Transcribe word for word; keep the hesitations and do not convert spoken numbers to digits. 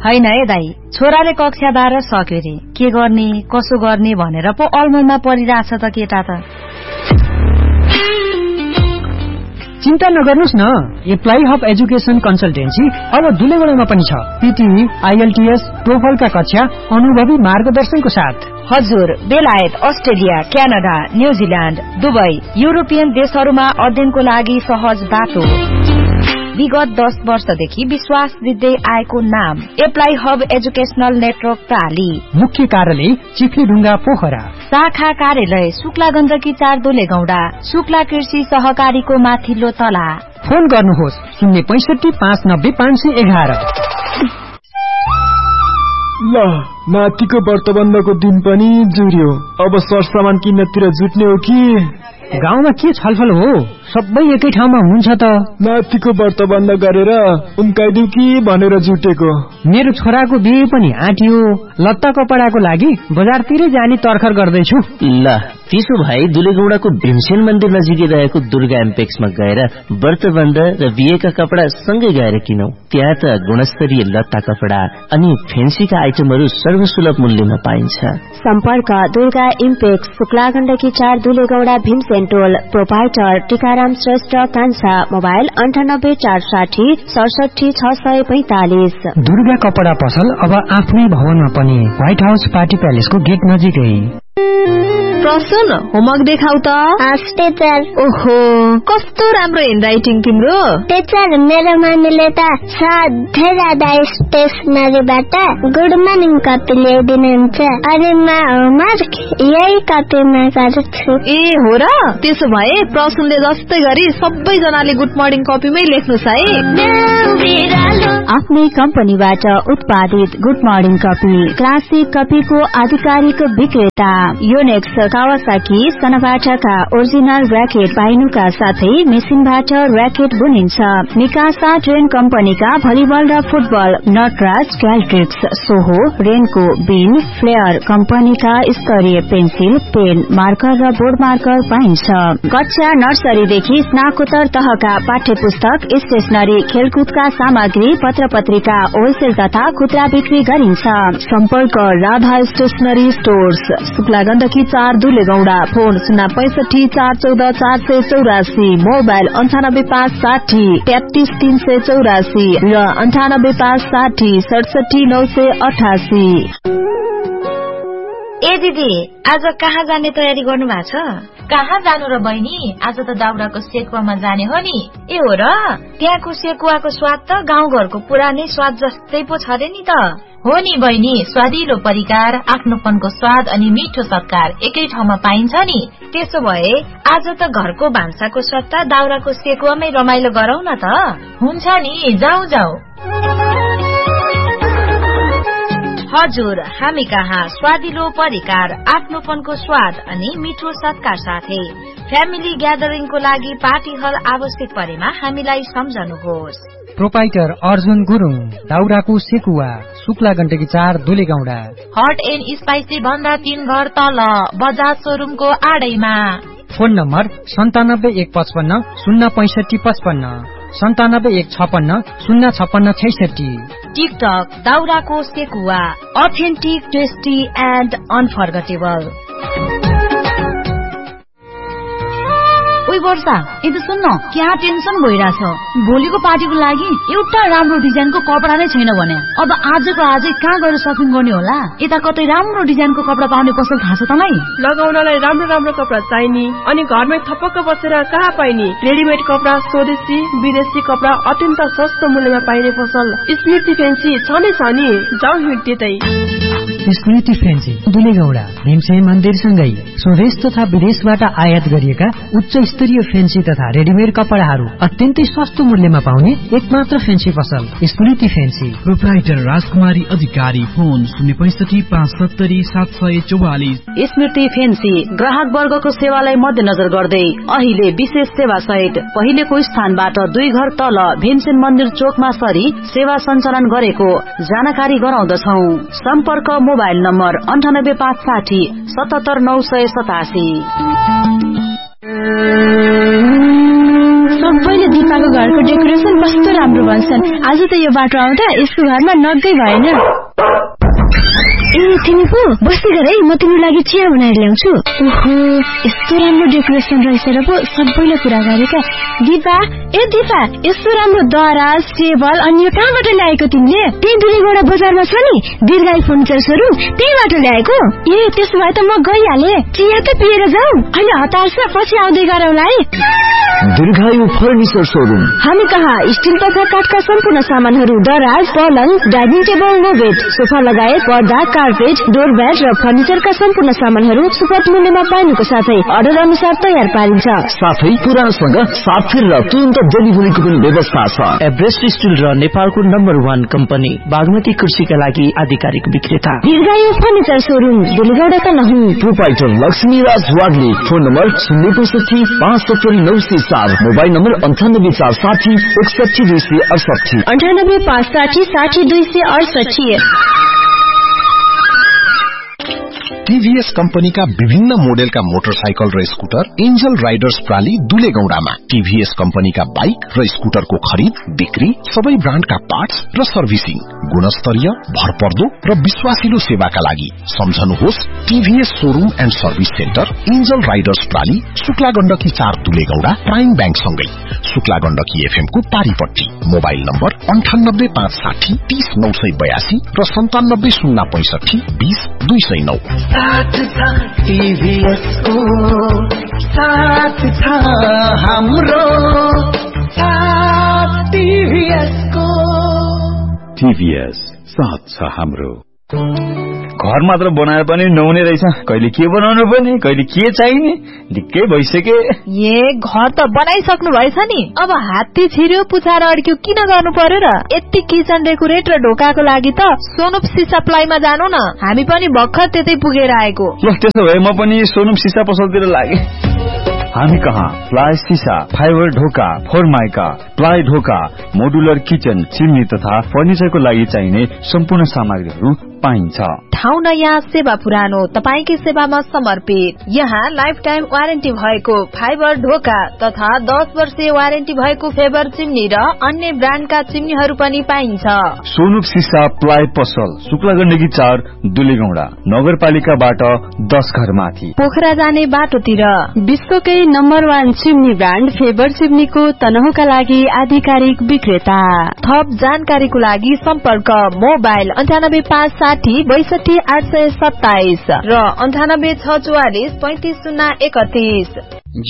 हैन है दाई, छोराले कक्षा बाह्र सक्यो रे, के गर्ने कसो गर्ने भनेर पो अलमलमा परिरहेछ त केटा त। चिन्ता नगर्नुस् न, एप्लाई हब एजुकेसन कन्सल्टेन्सी अब दुलेगडामा पनि छ। पीटीई, आईएलटीएस, टोफलका कक्षा अनुभवी मार्गदर्शनको साथ। हजुर, बेलायत, Australia, Canada, New Zealand, Dubai, European देशहरूमा अध्ययनको लागि सहज बाटो। विगत दस वर्षदेखि विश्वास दिँदै आएको नाम एप्लाई हब एजुकेशनल नेटवर्क प्राली। मुख्य कार्यालय चिखलीढुङ्गा पोखरा। शाखा कार्यालय शुक्ला गण्डकी चार दुलेगौडा, शुक्ला कृषि सहकारीको माथिल्लो तला। फोन गर्नुहोस् शून्य पैसठी पाँच नब्बे पाँच सय एघार। ल नातिको व्रतबन्धको दिन पनि जुर्यो, अब सरसामान किन्नतिर जुट्ने हो कि? गाउँमा के छलफल हो, सबै एकै ठाउँमा हुनुहुन्छ त। नातिको व्रतबन्ध गरेर उम्काइदिउ कि भनेर जुटेको। मेरो छोराको बिहे पनि आँटियो, लत्ता कपडाको लागि बजारतिरै जाने तर्खर गर्दैछु। ल त्यसो भए दुलेगौडाको भीमसेन मन्दिर नजिकै रहेको दुर्गा एम्पेक्समा गएर व्रतबन्ध र बिहेका कपडा सँगै गएर किनौ। त्यहाँ त गुणस्तरीय लत्ता कपडा अनि फेन्सीका आइटमहरू सर्वसुलभ मूल्यमा पाइन्छ। सम्पर्क दुर्गा इम्पेक्स, शुक्ला गण्डकी चार दुलेगौडा, भीमसेन टोल। प्रोपाइटर टीकाराम श्रेष्ठ कान्छा। मोबाइल अन्ठानब्बे चार साठी सडसठी छ सय पैंतालिस। दुर्गा कपडा पसल अब आफ्नै भवनमा पनि, व्हाइट हाउस पार्टी प्यालेसको गेट नजिकै। प्रसन्न, होमवर्क देखाउ त। टीचर। ओहो, कस्तो राम्रो ह्यान्डराइटिङ तिम्रो। टीचर, मेरो मम्मीले त सधैँ जाँदा स्टेसनरीबाट गुड मर्निङ कपी ल्याइदिनुहुन्छ, अनि म होमवर्क यही कपीमा गर्छु। ए हो र, त्यसो भए प्रसन्नले जस्तै गरी सबैजनाले गुड मर्निङ कपीमै लेख्नुहोस् है। आफ्नै कम्पनीबाट उत्पादित गुड मर्निङ कपी, क्लासिक कपीको आधिकारिक विक्रेता। योनेक्स, कावासाकी, सनबाटाका ओरिजिनल र्याकेट पाइनुका साथै मेसिनबाट र्याकेट बुनिन्छ। मिकासा ट्रेन कम्पनीका भलिबल र फुटबल, नटराज, क्याल्ट्रिक्स, सोहो, रेनको, बिन, फ्लेयर कम्पनीका स्तरीय पेन्सिल, पेन, मार्कर र बोर्ड मार्कर पाइन्छ। कक्षा नर्सरीदेखि स्नाकोत्तर तहका पाठ्य पुस्तक, स्टेशनरी, खेलकुदका सामग्री, पत्र पत्रिका होलसेल तथा खुद्रा बिक्री गरिन्छ। सम्पर्क राधा स्टेशनरी स्टोर्स, शुक्ला गण्डकी चार दुलेगौडा। फोन शून्य पैसठी चार चौध चार सय चौरासी। मोबाइल अन्ठानब्बे पाँच साठी तेत्तीस तीन सय चौरासी र अन्ठानब्बे पाँच साठी सडसठी नौ सय अठासी। ए दिदी, आज कहाँ जाने तयारी गर्नु भएको छ? कहाँ जानु र बहिनी, आज त दाउराको सेकुवामा जाने हो नि। ए हो र, त्यहाँको सेकुवाको स्वाद त गाउँघरको पुरानै स्वाद जस्तै पो छ रे नि त। हो नि बहिनी, स्वादिलो परिकार, आफ्नोपनको स्वाद अनि मिठो सत्कार एकै ठाउँमा पाइन्छ नि। त्यसो भए आज त घरको भान्साको सट्टा दाउराको सेकुवामै रमाइलो गरौ न त। हुन्छ नि, जाऊ जाऊ। हजुर, हामी कहाँ स्वादिलो परिकार, आफ्नोपनको स्वाद अनि मिठो सत्कार साथै फ्यामिली ग्यादरिङको लागि पार्टी हल आवश्यक परेमा हामीलाई सम्झनुहोस्। प्रोपाइटर अर्जुन गुरुङ, दाउराको सेकुवा, शुक्ला गण्डकी चार दुलेगौडा। हट एन्ड स्पाइसी भन्दा तीन घर तल, बजाज सोरुमको आडैमा। फोन नम्बर सन्तानब्बे एक पचपन्न शून्य पैसठी पचपन्न, सन्तानब्बे एक छपन्न शून्य छपन्न छैसठी। टिकटक दाउराको sekuwa, authentic, tasty and unforgettable. ओइ वर्षा, ए त सुन्न, क्या टेन्सन भइरहेछ। भोलिको पार्टीको लागि एउटा राम्रो डिजाइनको कपडा नै छैन भने अब आजको आजै कहाँ गएर सपिङ गर्ने होला? यता कतै राम्रो डिजाइनको कपडा पाउने पसल थाहा छ तँलाई? लगाउनलाई राम्रो राम्रो कपडा चाहिने अनि घरमै थपक्क बसेर कहाँ पाइने? रेडिमेड कपडा, स्वदेशी विदेशी कपडा अत्यन्त सस्तो मूल्यमा पाइने पसल स्मृति फेन्सी छ नै छ नि। जाउँ हिँड्दै तै। स्मृति फेन्सी दुलेगौडा, भीमसेन मन्दिरसँगै स्वदेश तथा विदेशबाट आयात गरिएका उच्च स्तरीय फेन्सी तथा रेडिमेड कपडाहरू अत्यन्तै सस्तो मूल्यमा पाउने एकमात्र फेन्सी पसल स्मृति फेन्सी। प्रोप्राइटर राजकुमारी अधिकारी। फोन शून्य पैसठी पाँच सत्तरी सात सय चौवालिस। स्मृति फेन्सी ग्राहक वर्गको सेवालाई मध्यनजर गर्दै अहिले विशेष सेवा सहित पहिलेको स्थानबाट दुई घर तल भीमसेन मन्दिर चोकमा सरी सेवा सञ्चालन गरेको जानकारी गराउँदछौ। सम्पर्क मोबाइल नम्बर अन्ठानब्बे पाँच साठी सतहत्तर नौ सय सतासी। सबैले दिपाको घरको डेकोरेसन कस्तो राम्रो भन्छन्। आज त यो बाटो आउँदा यसको घरमा नगै भएन। ए तिमी को बस्दै गर है, म तिम्रो लागि चिया बनाएर ल्याउँछु। ओहो यस्तो राम्रो डेकोरेसन रहेछ र पो सबैले कुरा गरेका। दिपा ए दिपा यस्तो राम्रो दराज टेबल अनि यो कहाँबाट ल्याएको तिमीले? त्यही दुलेगौडा बजारमा छ नि दीर्घायु फर्निचर सोरुम, त्यहीबाट ल्याएको। ए त्यसो भए त म गइहाले, चिया त पिएर जाऊ, अहिले हतार छ पछि आउँदै गरौँला है। दीर्घायु फर्निचर सोरुम हामी कहाँ स्टिल तथा काठका सम्पूर्ण सामानहरू, दराज पलङ डाइनिङ टेबल मोबेड सोफा लगायत पर्दा कार्पेट डोरम्याट र फर्निचरका सम्पूर्ण सामानहरू सुपथ मूल्यमा पाइनुको साथै अर्डर अनुसार तयार पारिन्छ। साथै पुरानसँग साथी र तुरन्त डेलिभरीको पनि व्यवस्था छ। एभरेस्ट स्टिल र नेपालको नम्बर वान कम्पनी बागमती कृषिका लागि आधिकारिक विक्रेता दीर्घायु फर्निचर सोरुम दुलेगौडा का नहीं। Proprietor Laxmiraj Wagle. Phone number शून्य पैंसठी पाँच सत्तरी नौ सय चार, मोबाइल नम्बर अन्ठानब्बे चार साठी एकसठी दुई सय अडसठी अन्ठानब्बे पाँच साठी साठी दुई सय अडसठी। टीभीएस कंपनीका विभिन्न मोडेलका मोटरसाइकल र scooter angel Riders प्राली दुलेगौडामा। TVS कंपनीका bike र स्कूटरको खरीद बिक्री, सबै ब्रान्डका पार्ट्स र सर्भिसिङ, गुणस्तरीय भरपर्दो र विश्वासिलो सेवाका लागि सम्झनुहोस् TVS showroom and service centre angel Riders प्राली, Shukla Gandaki चार दुलेगौडा, प्राइम बैंक सँगै शुक्ला गण्डकी एफएम को पारीपट्टी। मोबाइल नम्बर अन्ठानब्बे पाँच साठी तीस नौ सय बयासी र सन्तानब्बे शून्य पैंसठी बीस दुई सय नौ। साथ था टीवीएस को, साथ था हाम्रो साथ टीवीएस को। टिभीएस साथ छ हाम्रो। घर मात्र बनाएर पनि नहुने रहेछ, कहिले के बनाउनु पर्ने कहिले के चाहिने ढिक्कै भइसके। ए घर त बनाइसक्नु भएछ नि, अब हात्ती छिर्यो पुछाएर अड्क्यो किन गर्नु पर्यो र? यति किचन डेकोरेट र ढोकाको लागि त सोनुप सिसा प्लाईमा जानु न, हामी पनि भर्खर त्यतै पुगेर आएको। ल त्यसो भए म पनि सोनुप सिसा पसलतिर लागे। हामी कहाँ प्लाई सिसा, फाइबर ढोका, फोरमाइका, प्लाई ढोका, मोडुलर किचन, चिम्नी तथा फर्निचरको लागि चाहिने सम्पूर्ण सामग्रीहरू पाइन्छ। ठाउँ नयाँ सेवा पुरानो, तपाईकै सेवामा समर्पित। यहाँ लाइफ टाइम वारेन्टी भएको फाइबर ढोका तथा दस वर्षीय वारेन्टी भएको फेबर चिम्नी र अन्य ब्रान्डका चिम्नीहरू पनि पाइन्छ। सोनुप सिसा प्लाई पसल, शुक्ला गण्डकी चार दुलेगौडा, नगरपालिकाबाट दस घर माथि, पोखरा जाने बाटोतिर। विश्वकै number one chimney brand favour चिम्नीको तनहुका लागि आधिकारिक विक्रेता। थप जानकारीको लागि सम्पर्क मोबाइल अन्ठानब्बे पाँच साठी बैसठी आठ सय सत्ताइस र अन्ठानब्बे छ चौवालिस पैंतिस शून्य एकतीस।